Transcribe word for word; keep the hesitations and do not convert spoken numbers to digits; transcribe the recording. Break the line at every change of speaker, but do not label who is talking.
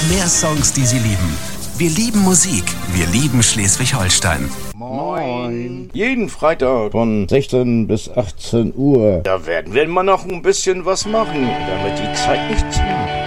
mehr Songs, die Sie lieben. Wir lieben Musik. Wir lieben Schleswig-Holstein.
Moin. Jeden Freitag von sechzehn bis achtzehn Uhr. Da werden wir mal noch ein bisschen was machen, damit die Zeit nicht zu